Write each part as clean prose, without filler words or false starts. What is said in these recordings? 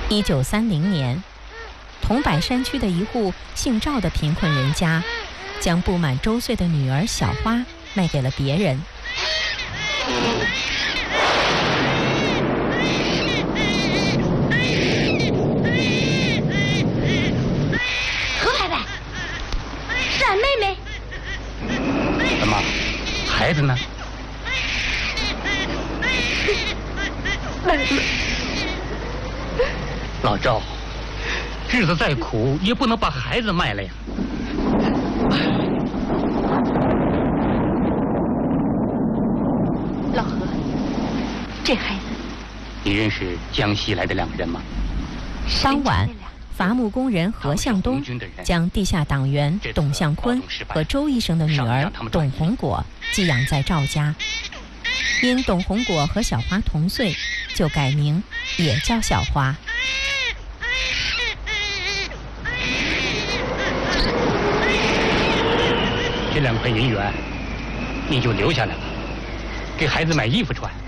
1930年，桐柏山区的一户姓赵的贫困人家，将不满周岁的女儿小花卖给了别人。 何太太，是俺妹妹。 怎么，孩子呢？老赵，日子再苦也不能把孩子卖了呀。 老何，这孩子， 你认识江西来的2个人吗？ 当晚，伐木工人何向东将地下党员董向坤和周医生的女儿董红果寄养在赵家。因董红果和小花同岁，就改名也叫小花。 这2块银元，你就留下来吧，给孩子买衣服穿。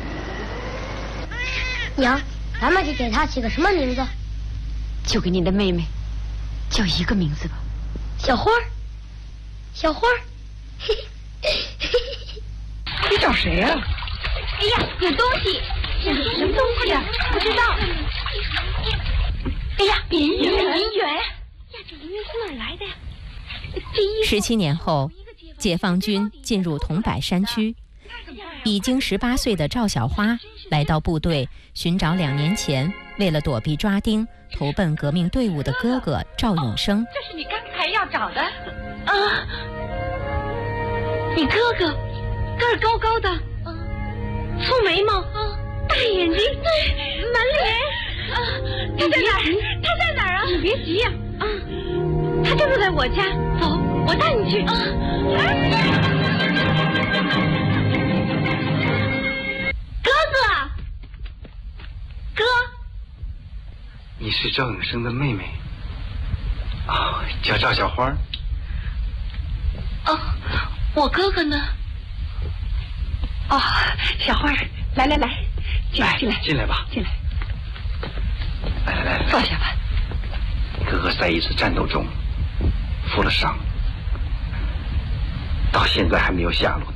娘，咱们就给她起个什么名字？ 就给你的妹妹叫一个名字吧。 小花儿，小花儿。 你找谁呀？ 哎呀，有东西！什么东西呀？不知道。哎呀，银元！呀，这银元从哪儿来的呀 ？17年后，解放军进入桐柏山区，已经18岁的赵小花来到部队寻找2年前为了躲避抓丁投奔革命队伍的哥哥赵永生。 这是你刚才要找的啊？你哥哥个儿高高的，粗眉毛，大眼睛，满脸。他在哪儿？他在哪儿啊？ 你别急呀， 他就住在我家。走，我带你去。哥哥，哥， 你是赵永生的妹妹？哦，叫赵小花。 哦，我哥哥呢？ 哦，小花儿，来， 进来吧， 进来， 来， 坐下吧。 哥哥在一次战斗中负了伤，到现在还没有下落。